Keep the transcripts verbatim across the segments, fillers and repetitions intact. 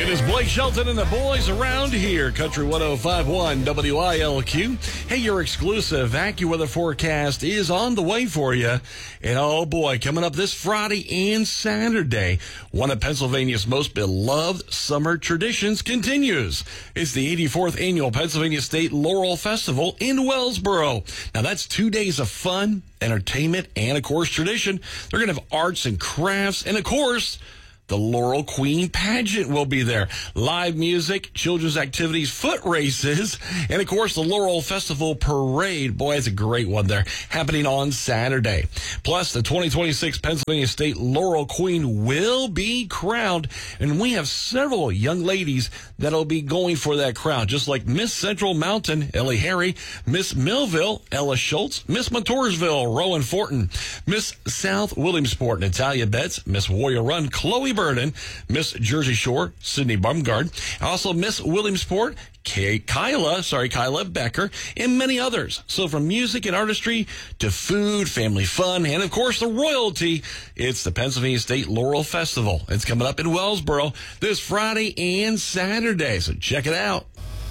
It is Blake Shelton and the boys around here. Country one oh five point one W I L Q. Hey, your exclusive AccuWeather forecast is on the way for you. And oh boy, coming up this Friday and Saturday, one of Pennsylvania's most beloved summer traditions continues. It's the eighty-fourth annual Pennsylvania State Laurel Festival in Wellsboro. Now that's two days of fun, entertainment, and of course tradition. They're going to have arts and crafts, and of course, the Laurel Queen pageant will be there. Live music, children's activities, foot races, and of course the Laurel Festival Parade. Boy, it's a great one there, happening on Saturday. Plus, the twenty twenty-six Pennsylvania State Laurel Queen will be crowned, and we have several young ladies that'll be going for that crown, just like Miss Central Mountain, Ellie Harry, Miss Millville, Ella Schultz, Miss Montoursville, Rowan Fortin, Miss South Williamsport, Natalia Betts, Miss Warrior Run, Chloe Burden, Miss Jersey Shore, Sydney Bumgard, also Miss Williamsport, Kay, Kyla, sorry, Kyla Becker, and many others. So from music and artistry to food, family fun, and of course the royalty, it's the Pennsylvania State Laurel Festival. It's coming up in Wellsboro this Friday and Saturday, so check it out.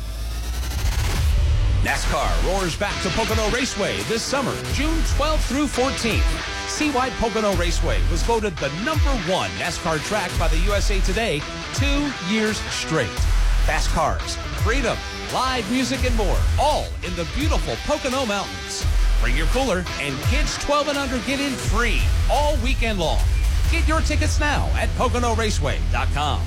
NASCAR roars back to Pocono Raceway this summer, June twelfth through fourteenth. Seawide Pocono Raceway was voted the number one NASCAR track by the U S A Today two years straight. Fast cars, freedom, live music, and more, all in the beautiful Pocono Mountains. Bring your cooler, and kids twelve and under get in free all weekend long. Get your tickets now at Pocono Raceway dot com.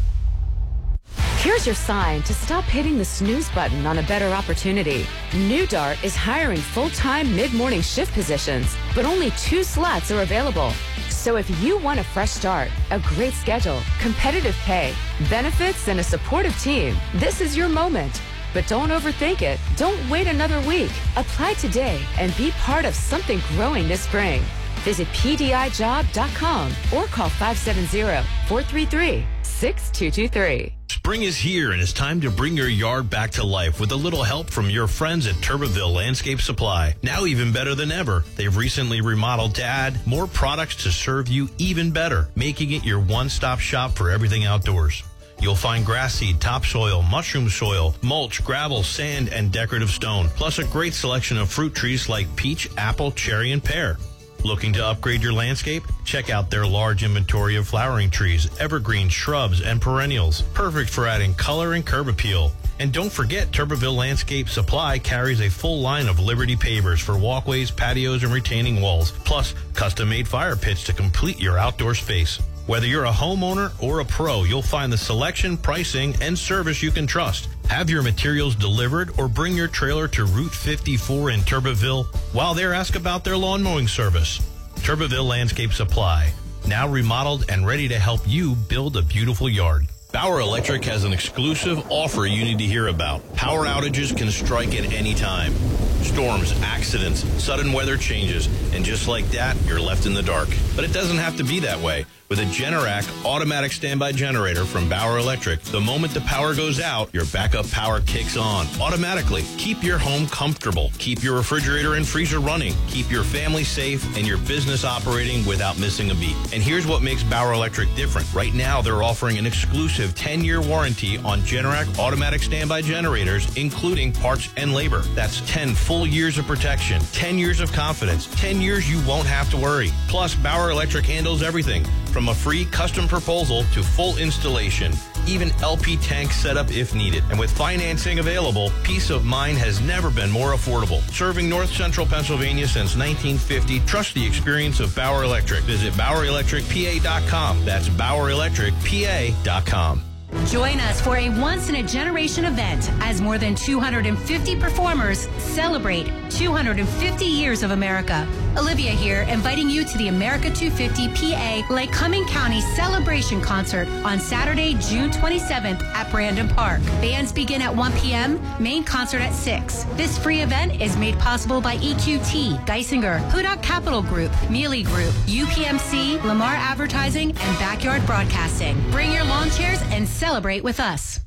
Here's your sign to stop hitting the snooze button on a better opportunity. New Dart is hiring full-time mid-morning shift positions, but only two slots are available. So if you want a fresh start, a great schedule, competitive pay, benefits, and a supportive team, this is your moment. But don't overthink it. Don't wait another week. Apply today and be part of something growing this spring. Visit P D I job dot com or call five seven zero, four three three, six two two three. Spring is here, and it's time to bring your yard back to life with a little help from your friends at Turbeville Landscape Supply. Now even better than ever, they've recently remodeled to add more products to serve you even better, making it your one-stop shop for everything outdoors. You'll find grass seed, topsoil, mushroom soil, mulch, gravel, sand, and decorative stone, plus a great selection of fruit trees like peach, apple, cherry, and pear. Looking to upgrade your landscape? Check out their large inventory of flowering trees, evergreen shrubs, and perennials. Perfect for adding color and curb appeal. And don't forget, Turbeville Landscape Supply carries a full line of Liberty pavers for walkways, patios, and retaining walls, plus custom-made fire pits to complete your outdoor space. Whether you're a homeowner or a pro, you'll find the selection, pricing, and service you can trust. Have your materials delivered or bring your trailer to Route fifty-four in Turbeville. While there, ask about their lawn mowing service. Turbeville Landscape Supply, now remodeled and ready to help you build a beautiful yard. Bauer Electric has an exclusive offer you need to hear about. Power outages can strike at any time. Storms, accidents, sudden weather changes, and just like that, you're left in the dark. But it doesn't have to be that way. With a Generac automatic standby generator from Bauer Electric, the moment the power goes out, your backup power kicks on automatically. Keep your home comfortable. Keep your refrigerator and freezer running. Keep your family safe and your business operating without missing a beat. And here's what makes Bauer Electric different. Right now, they're offering an exclusive ten-year warranty on Generac automatic standby generators, including parts and labor. That's ten full years of protection, ten years of confidence, ten years you won't have to worry. Plus, Bauer Electric handles everything from a free custom proposal to full installation, even L P tank setup if needed. And with financing available, peace of mind has never been more affordable. Serving North Central Pennsylvania since nineteen fifty, trust the experience of Bauer Electric. Visit Bauer Electric P A dot com. That's Bauer Electric P A dot com. Join us for a once-in-a-generation event as more than two hundred fifty performers celebrate two hundred fifty years of America. Olivia here, inviting you to the America two fifty P A Lake Cumming County Celebration Concert on Saturday, June twenty-seventh at Brandon Park. Bands begin at one p.m., main concert at six. This free event is made possible by E Q T, Geisinger, Hudak Capital Group, Mealy Group, U P M C, Lamar Advertising, and Backyard Broadcasting. Bring your lawn chairs and celebrate with us.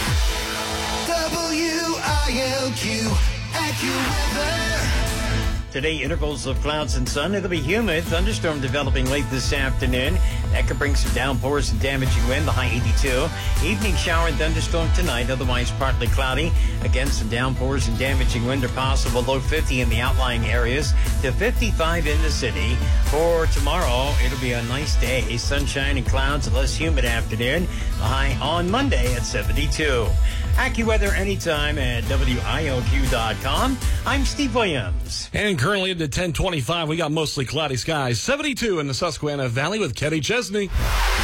W I L Q, AccuWeather. today, intervals of clouds and sun. It'll be humid. Thunderstorm developing late this afternoon. That could bring some downpours and damaging wind, the high eighty-two. Evening shower and thunderstorm tonight, otherwise partly cloudy. Again, some downpours and damaging wind are possible. Low fifty in the outlying areas to fifty-five in the city. For tomorrow, it'll be a nice day. Sunshine and clouds, a less humid afternoon. The high on Monday at seventy-two. AccuWeather anytime at W I L Q dot com. I'm Steve Williams. And currently into ten twenty-five, we got mostly cloudy skies. seventy-two in the Susquehanna Valley with Kenny Chesney.